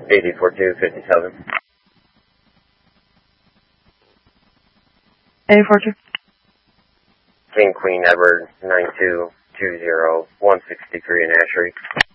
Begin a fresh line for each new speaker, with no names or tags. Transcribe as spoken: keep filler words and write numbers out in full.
eighty four two fifty-seven.
eighty four two.
King Queen Edward nine two two zero one sixty-three in Ashery.